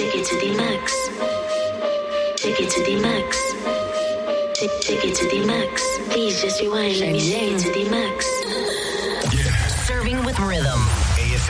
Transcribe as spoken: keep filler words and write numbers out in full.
take it to the max. Take it to the max. Take, take it to the max. Please just rewind, let me take it to the max.